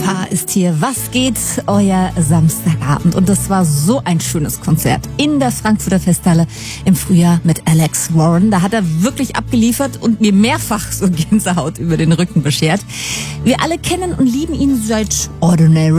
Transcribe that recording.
K ist hier. Was geht? Euer Samstagabend. Und das war so ein schönes Konzert in der Frankfurter Festhalle im Frühjahr mit Alex Warren. Da hat er wirklich abgeliefert und mir mehrfach so Gänsehaut über den Rücken beschert. Wir alle kennen und lieben ihn seit Ordinary.